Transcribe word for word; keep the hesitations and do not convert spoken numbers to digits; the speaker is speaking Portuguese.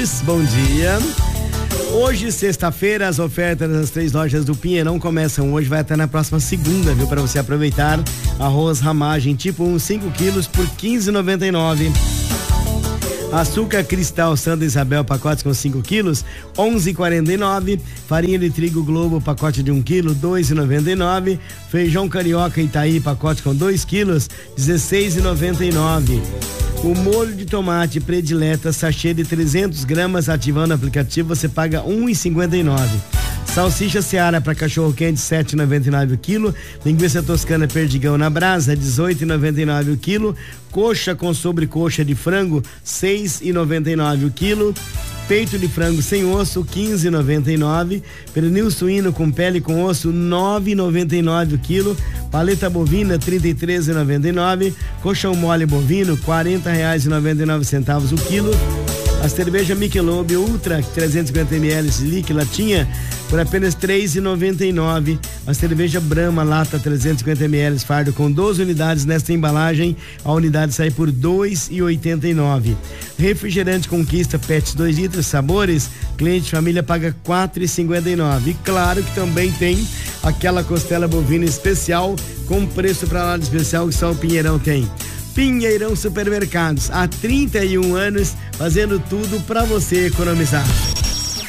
Bom dia. Hoje, sexta-feira, as ofertas das três lojas do Pinheirão começam hoje, vai até na próxima segunda, viu? Para você aproveitar. Arroz ramagem tipo um, cinco quilos por quinze reais e noventa e nove centavos. Açúcar cristal Santa Isabel, pacotes com cinco quilos, onze reais e quarenta e nove centavos. Farinha de trigo Globo, pacote de um quilo, dois reais e noventa e nove centavos. Feijão carioca Itaí, pacote com dois quilos, dezesseis reais e noventa e nove centavos. O molho de tomate predileta, sachê de trezentos gramas, ativando o aplicativo, você paga um real e cinquenta e nove centavos. Salsicha Seara para cachorro quente, sete reais e noventa e nove centavos o quilo. Linguiça toscana Perdigão na brasa, dezoito reais e noventa e nove centavos o quilo. Coxa com sobrecoxa de frango, seis reais e noventa e nove centavos o quilo. Peito de frango sem osso, quinze reais e noventa e nove centavos. Pernil suíno com pele com osso, nove reais e noventa e nove centavos o quilo. Paleta bovina, trinta e três reais e noventa e nove centavos. Coxão mole bovino, quarenta reais e noventa e nove centavos o quilo. A cerveja Michelob Ultra trezentos e cinquenta mililitros líquido latinha por apenas três reais e noventa e nove centavos. A cerveja Brahma lata trezentos e cinquenta mililitros fardo com doze unidades nesta embalagem, a unidade sai por dois reais e oitenta e nove centavos. Refrigerante Conquista Pet dois litros sabores, cliente família paga quatro reais e cinquenta e nove centavos. E claro que também tem aquela costela bovina especial com preço para lá de especial que só o Pinheirão tem. Pinheirão Supermercados, há trinta e um anos fazendo tudo para você economizar.